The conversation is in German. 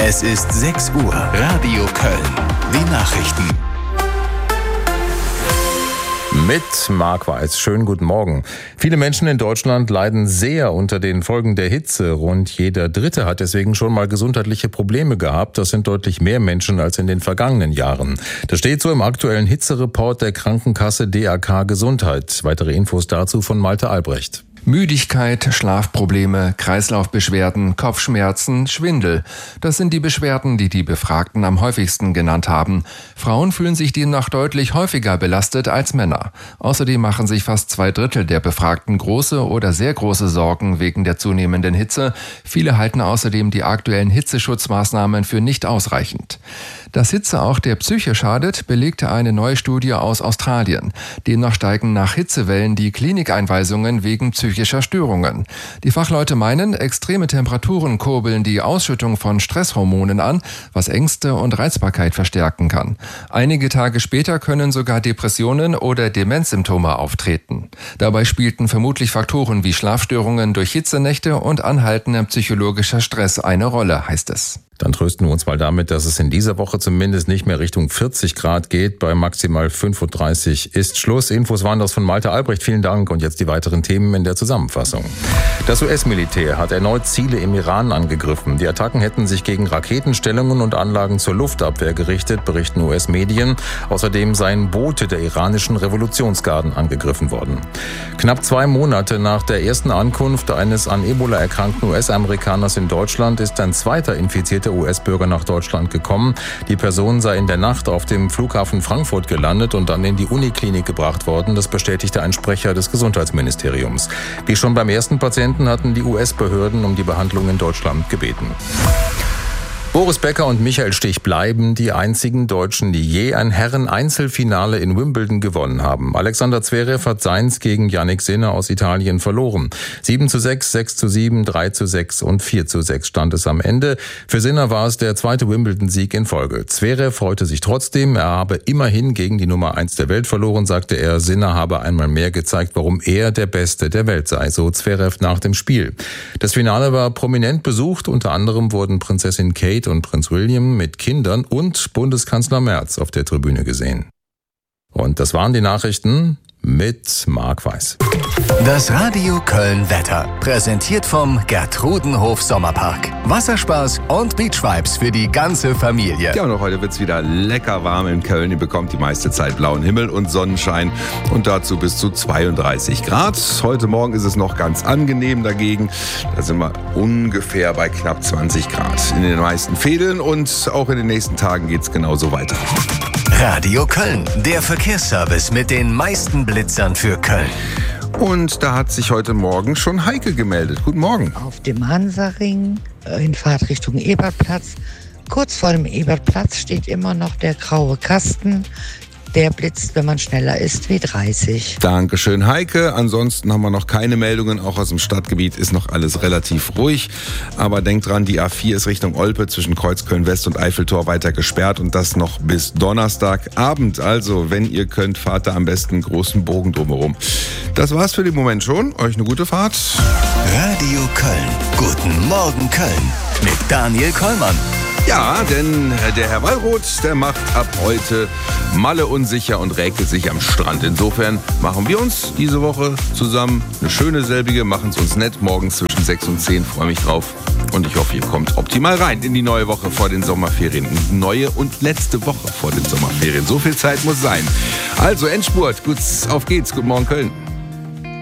Es ist 6 Uhr. Radio Köln. Die Nachrichten. Mit Marc Weiß. Schönen guten Morgen. Viele Menschen in Deutschland leiden sehr unter den Folgen der Hitze. Rund jeder Dritte hat deswegen schon mal gesundheitliche Probleme gehabt. Das sind deutlich mehr Menschen als in den vergangenen Jahren. Das steht so im aktuellen Hitzereport der Krankenkasse DAK Gesundheit. Weitere Infos dazu von Malte Albrecht. Müdigkeit, Schlafprobleme, Kreislaufbeschwerden, Kopfschmerzen, Schwindel. Das sind die Beschwerden, die die Befragten am häufigsten genannt haben. Frauen fühlen sich demnach deutlich häufiger belastet als Männer. Außerdem machen sich fast 2/3 der Befragten große oder sehr große Sorgen wegen der zunehmenden Hitze. Viele halten außerdem die aktuellen Hitzeschutzmaßnahmen für nicht ausreichend. Dass Hitze auch der Psyche schadet, belegte eine neue Studie aus Australien. Demnach steigen nach Hitzewellen die Klinikeinweisungen wegen psychischer Störungen. Die Fachleute meinen, extreme Temperaturen kurbeln die Ausschüttung von Stresshormonen an, was Ängste und Reizbarkeit verstärken kann. Einige Tage später können sogar Depressionen oder Demenzsymptome auftreten. Dabei spielten vermutlich Faktoren wie Schlafstörungen durch Hitzenächte und anhaltender psychologischer Stress eine Rolle, heißt es. Dann trösten wir uns mal damit, dass es in dieser Woche zumindest nicht mehr Richtung 40 Grad geht. Bei maximal 35 ist Schluss. Infos waren das von Malte Albrecht. Vielen Dank. Und jetzt die weiteren Themen in der Zusammenfassung. Das US-Militär hat erneut Ziele im Iran angegriffen. Die Attacken hätten sich gegen Raketenstellungen und Anlagen zur Luftabwehr gerichtet, berichten US-Medien. Außerdem seien Boote der iranischen Revolutionsgarden angegriffen worden. Knapp 2 Monate nach der ersten Ankunft eines an Ebola erkrankten US-Amerikaners in Deutschland ist ein zweiter infizierter US-Bürger nach Deutschland gekommen. Die Person sei in der Nacht auf dem Flughafen Frankfurt gelandet und dann in die Uniklinik gebracht worden. Das bestätigte ein Sprecher des Gesundheitsministeriums. Wie schon beim ersten Patienten hatten die US-Behörden um die Behandlung in Deutschland gebeten. Boris Becker und Michael Stich bleiben die einzigen Deutschen, die je ein Herren-Einzelfinale in Wimbledon gewonnen haben. Alexander Zverev hat seins gegen Jannik Sinner aus Italien verloren. 7:6, 6:7, 3:6 und 4:6 stand es am Ende. Für Sinner war es der zweite Wimbledon-Sieg in Folge. Zverev freute sich trotzdem. Er habe immerhin gegen die Nummer 1 der Welt verloren, sagte er. Sinner habe einmal mehr gezeigt, warum er der Beste der Welt sei, so Zverev nach dem Spiel. Das Finale war prominent besucht. Unter anderem wurden Prinzessin Kate und Prinz William mit Kindern und Bundeskanzler Merz auf der Tribüne gesehen. Und das waren die Nachrichten mit Marc Weiß. Das Radio Köln Wetter. Präsentiert vom Gertrudenhof Sommerpark. Wasserspaß und Beachvibes für die ganze Familie. Ja, und auch heute wird es wieder lecker warm in Köln. Ihr bekommt die meiste Zeit blauen Himmel und Sonnenschein und dazu bis zu 32 Grad. Heute Morgen ist es noch ganz angenehm dagegen. Da sind wir ungefähr bei knapp 20 Grad in den meisten Fädeln und auch in den nächsten Tagen geht es genauso weiter. Radio Köln, der Verkehrsservice mit den meisten Blitzern für Köln. Und da hat sich heute Morgen schon Heike gemeldet. Guten Morgen. Auf dem Hansaring in Fahrtrichtung Ebertplatz. Kurz vor dem Ebertplatz steht immer noch der graue Kasten. Der blitzt, wenn man schneller ist, wie 30. Dankeschön, Heike. Ansonsten haben wir noch keine Meldungen. Auch aus dem Stadtgebiet ist noch alles relativ ruhig. Aber denkt dran, die A4 ist Richtung Olpe zwischen Kreuzköln-West und Eiffeltor weiter gesperrt. Und das noch bis Donnerstagabend. Also, wenn ihr könnt, fahrt da am besten einen großen Bogen drumherum. Das war's für den Moment schon. Euch eine gute Fahrt. Radio Köln. Guten Morgen, Köln. Mit Daniel Kollmann. Ja, denn der Herr Wallroth, der macht ab heute Malle unsicher und räkelt sich am Strand. Insofern machen wir uns diese Woche zusammen eine schöne selbige, machen es uns nett, morgens zwischen 6 und 10, freue mich drauf. Und ich hoffe, ihr kommt optimal rein in die neue Woche vor den Sommerferien. Neue und letzte Woche vor den Sommerferien. So viel Zeit muss sein. Also Endspurt, gut, auf geht's, guten Morgen Köln.